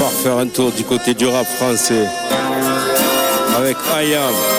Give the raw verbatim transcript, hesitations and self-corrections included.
part faire un tour du côté du rap français avec I Am.